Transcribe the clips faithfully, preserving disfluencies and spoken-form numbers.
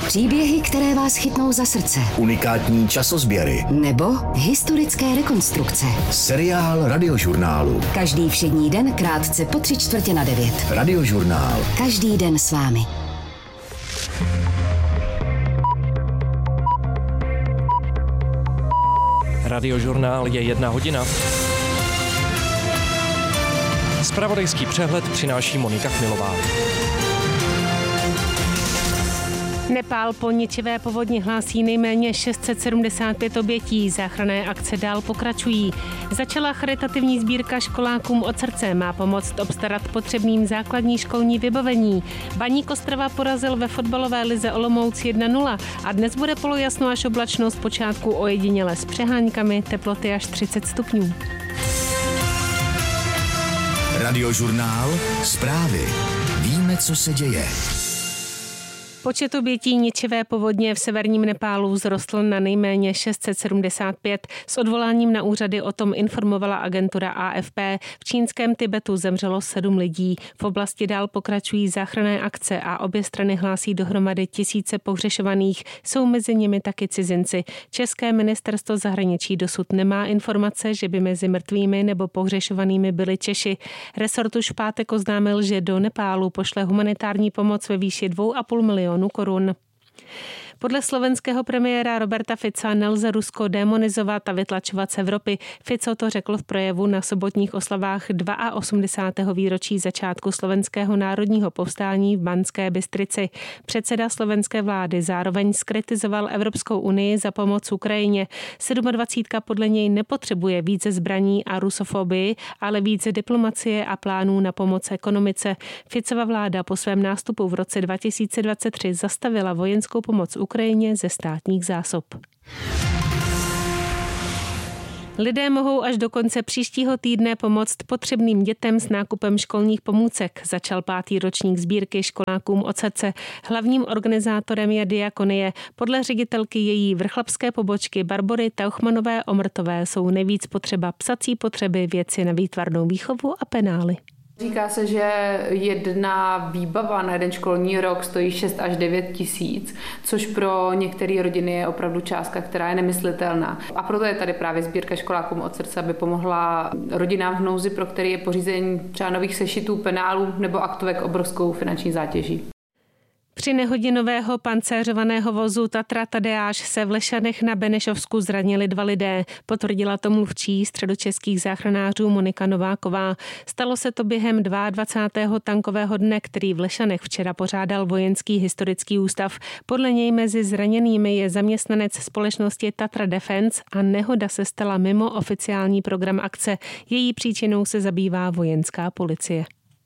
Příběhy, které vás chytnou za srdce. Unikátní časozběry. Nebo historické rekonstrukce. Seriál Radiožurnálu. Každý všední den krátce po tři čtvrtě na devět. Radiožurnál. Každý den s vámi. Radiožurnál je jedna hodina. Zpravodajský přehled přináší Monika Chmilová. Nepál po ničivé povodni hlásí nejméně šest set sedmdesát pět obětí. Záchranné akce dál pokračují. Začala charitativní sbírka školákům od srdce. Má pomoct obstarat potřebným základní školní vybavení. Baník Ostrava porazil ve fotbalové lize Olomouc jedna nula a dnes bude polojasno až oblačno, zpočátku ojediněle s přeháňkami, teploty až třicet stupňů. Radiožurnál. Zprávy. Víme, co se děje. Počet obětí ničivé povodně v severním Nepálu vzrostl na nejméně šest set sedmdesát pět. S odvoláním na úřady o tom informovala agentura A F P. V čínském Tibetu zemřelo sedm lidí. V oblasti dál pokračují záchranné akce a obě strany hlásí dohromady tisíce pohřešovaných. Jsou mezi nimi taky cizinci. České ministerstvo zahraničí dosud nemá informace, že by mezi mrtvými nebo pohřešovanými byli Češi. Resort už v pátek oznámil, že do Nepálu pošle humanitární pomoc ve výši dvě a půl milionu korun. Podle slovenského premiéra Roberta Fica nelze Rusko démonizovat a vytlačovat z Evropy. Fico to řekl v projevu na sobotních oslavách osmdesátého druhého výročí začátku slovenského národního povstání v Banské Bystrici. Předseda slovenské vlády zároveň zkritizoval Evropskou unii za pomoc Ukrajině. sedmadvacítka podle něj nepotřebuje více zbraní a rusofobii, ale více diplomacie a plánů na pomoc ekonomice. Ficova vláda po svém nástupu v roce dva tisíce dvacet tři zastavila vojenskou pomoc Ukrajině ze státních zásob. Lidé mohou až do konce příštího týdne pomoct potřebným dětem s nákupem školních pomůcek. Začal pátý ročník sbírky školákům od srdce. Hlavním organizátorem je Diakonie. Podle ředitelky její vrchlabské pobočky Barbory Tauchmanové-Omrtové jsou nejvíc potřeba psací potřeby, věci na výtvarnou výchovu a penály. Říká se, že jedna výbava na jeden školní rok stojí šest až devět tisíc, což pro některé rodiny je opravdu částka, která je nemyslitelná. A proto je tady právě sbírka školákům od srdce, aby pomohla rodinám v nouzi, pro které je pořízení třeba nových sešitů, penálů nebo aktovek obrovskou finanční zátěží. Při nehodě nového pancéřovaného vozu Tatra Tadeáš se v Lešanech na Benešovsku zranili dva lidé. Potvrdila to mluvčí středočeských záchranářů Monika Nováková. Stalo se to během dvacátého druhého tankového dne, který v Lešanech včera pořádal Vojenský historický ústav. Podle něj mezi zraněnými je zaměstnanec společnosti Tatra Defence a nehoda se stala mimo oficiální program akce. Její příčinou se zabývá vojenská policie.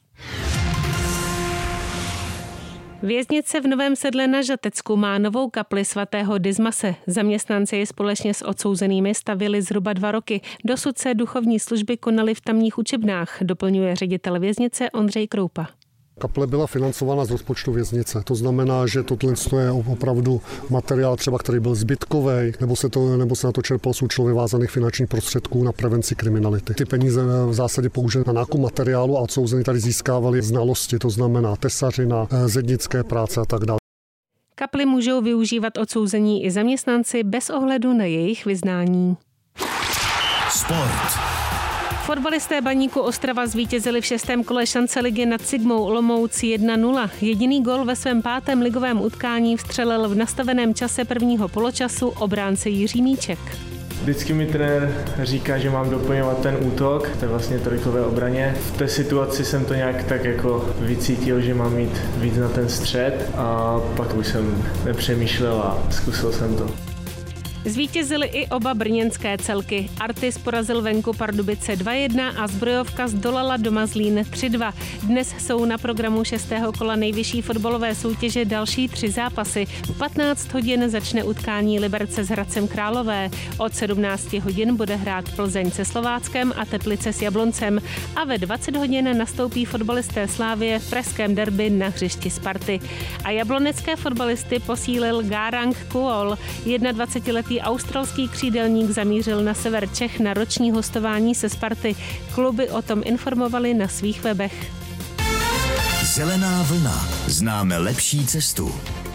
Věznice v Novém Sedle na Žatecku má novou kapli svatého Dismase. Zaměstnanci ji společně s odsouzenými stavili zhruba dva roky. Dosud se duchovní služby konaly v tamních učebnách, doplňuje ředitel věznice Ondřej Kroupa. Kaple byla financována z rozpočtu věznice. To znamená, že tohle je opravdu materiál třeba, který byl zbytkový, nebo se, to, nebo se na to čerpalo z účelově vázaných finančních prostředků na prevenci kriminality. Ty peníze v zásadě použili na nákup materiálu a odsouzení tady získávali znalosti, to znamená tesařina, zednické práce a tak dále. Kapli můžou využívat odsouzení i zaměstnanci bez ohledu na jejich vyznání. Sport. Fotbalisté Baníku Ostrava zvítězili v šestém kole šance ligy nad Sigmou Olomouc jedna nula. Jediný gol ve svém pátém ligovém utkání vstřelil v nastaveném čase prvního poločasu obránce Jiří Míček. Vždycky mi trenér říká, že mám doplňovat ten útok, to je vlastně trojkové obraně. V té situaci jsem to nějak tak jako vycítil, že mám mít víc na ten střed a pak už jsem nepřemýšlel a zkusil jsem to. Zvítězily i oba brněnské celky. Artis porazil venku Pardubice dva jedna a Zbrojovka zdolala doma Zlín tři dva. Dnes jsou na programu šestého kola nejvyšší fotbalové soutěže další tři zápasy. V patnáct hodin začne utkání Liberce s Hradcem Králové. Od sedmnáct hodin bude hrát Plzeň se Slováckem a Teplice s Jabloncem. A ve dvacet hodin nastoupí fotbalisté Slávie v pražském derby na hřišti Sparty. A jablonecké fotbalisty posílil Garang Kuol. dvacetiletý australský křídelník zamířil na sever Čech na roční hostování se Sparty. Kluby o tom informovali na svých webech. Zelená vlna. Známe lepší cestu.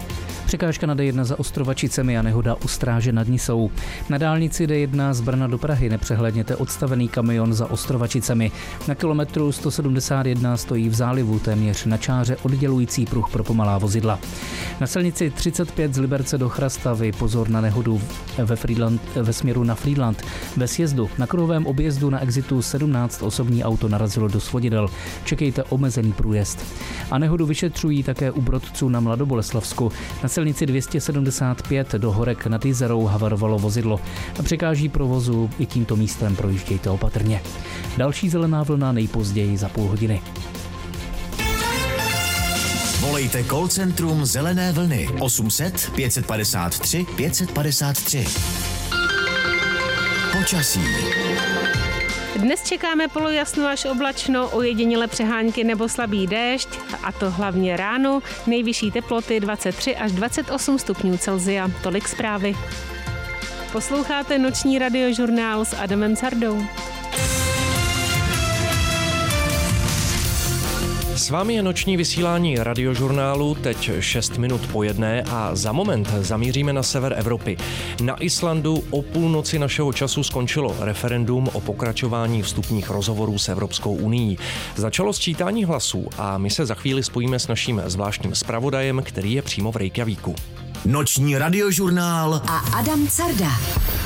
Překážka na D jedna za Ostrovačicemi a nehoda u Stráže nad Nisou. Na dálnici D jedna z Brna do Prahy nepřehledněte odstavený kamion za Ostrovačicemi. Na kilometru sto sedmdesát jedna stojí v zálivu téměř na čáře oddělující pruh pro pomalá vozidla. Na silnici třicet pět z Liberce do Chrastavy pozor na nehodu ve, Friedland, ve směru na Friedland. Ve sjezdu na kruhovém objezdu na exitu sedmnáct osobní auto narazilo do svodidel. Čekejte omezený průjezd. A nehodu vyšetřují také u Brodců na Mladoboleslavsku. Na silnici dvě stě sedmdesát pět do Horek nad Jizerou havarovalo vozidlo a překáží provozu, i tímto místem projíždějte opatrně. Další zelená vlna nejpozději za půl hodiny. Volejte call centrum Zelené vlny osm set pět padesát tři pět padesát tři. Počasí. Dnes čekáme polojasno až oblačno, ojediněle přehánky nebo slabý déšť, a to hlavně ráno. Nejvyšší teploty dvacet tři až dvacet osm stupňů Celsia. Tolik zprávy. Posloucháte noční radiožurnál s Adamem Cardou. S vámi je noční vysílání radiožurnálu, teď šest minut po jedné a za moment zamíříme na sever Evropy. Na Islandu o půlnoci našeho času skončilo referendum o pokračování vstupních rozhovorů s Evropskou unií. Začalo sčítání hlasů a my se za chvíli spojíme s naším zvláštním zpravodajem, který je přímo v Reykjavíku. Noční radiožurnál A Adam Carda.